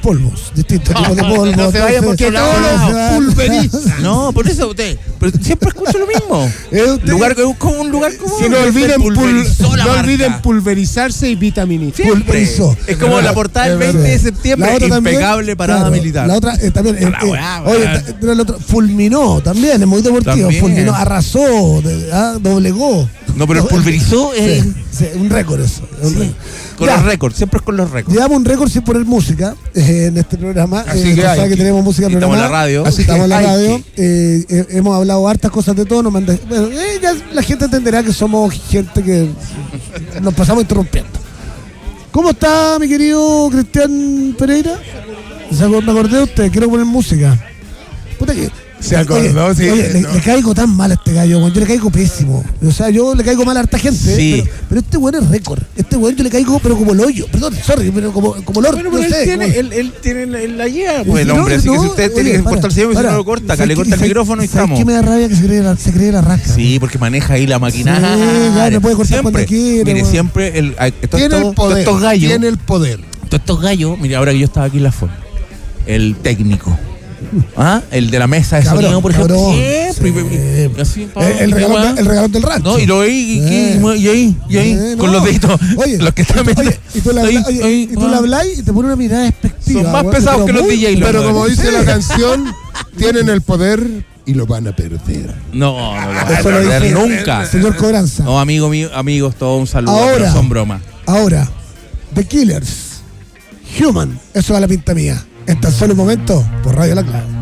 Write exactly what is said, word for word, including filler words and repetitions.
polvos, distintos tipos de polvos. No se vaya porque todo lo pulveriza. No, por eso usted. Pero siempre escucho lo mismo. Usted, lugar como un lugar como. Si no olviden, pul no olviden pulverizarse y vitaminizar. Pulverizó. Es como la portada del veinte de septiembre, impecable también, parada claro, militar. La otra eh, también. Eh, eh, weá, oye, ta, el otro, fulminó también, es muy deportivo. También. Fulminó, arrasó, de, ah, doblegó. No, pero el pulverizó es. Sí, sí, un récord eso. Un Sí. récord. Con Ya. los récords, siempre es con los récords. Llevamos un récord sin poner música eh, en este programa. Así eh, que hay. sabe que tenemos música Y estamos en programada. la radio. Así Estamos en la que hay radio. Eh, eh, hemos hablado hartas cosas de todo. Nos manda, bueno, eh, ya la gente entenderá que somos gente que nos pasamos interrumpiendo. ¿Cómo está mi querido Cristian Pereira? ¿Se acordó, me acordé de usted? Quiero poner música. Puta que. Se acordó, oye, sí. Oye, le, no. le caigo tan mal a este gallo, güey. Yo le caigo pésimo. O sea, yo le caigo mal a harta gente. Sí. Pero, pero este güey es récord. Este güey yo le caigo, pero como el hoyo. Perdón, sorry, pero como, como el orto. Bueno, pero no él, sé, tiene, como- él, él tiene la, la guía, pues el No, hombre. Así no, que si usted oye, tiene que para, cortar el y si para. no lo corta, acá ¿Sabes le qué- corta el sabes- micrófono y ¿sabes estamos. qué me da rabia? Que se cree la, se cree la raja. Sí, porque maneja ahí la máquina. Sí, ya, me puede cortar siempre. cuando quiera, Mire, bueno. siempre el, a- estos, Tiene el todos- poder. estos gallos, Tiene el poder. todos estos gallos, mire, ahora que yo estaba aquí en la forma, el técnico. ¿Ah? El de la mesa de Cabrón, sonido, por ejemplo. cabrón. Siempre. Sí. Así, pa, El, el, qué regalón, guay. de- el regalón del rancho. No, y lo veí, y, y, Eh. y ahí, y ahí, Eh, con no. los deditos. Oye, los que están y tú- oye, y tú le ahí, hablas- oye, ahí, y tú ah. le hablas y te pone una mirada despectiva. Son más güey, pesados pero que los muy- D J, los Pero como Sí. dice la canción, tienen el poder y lo van a perder. No, no lo va a Eso lo perder dice nunca. Señor Cobranza. No, amigo mío, amigos, todo un saludo, Ahora. pero son bromas. Ahora, The Killers, Human, eso va a la pinta mía. En tan solo un momento, por Radio La Clave.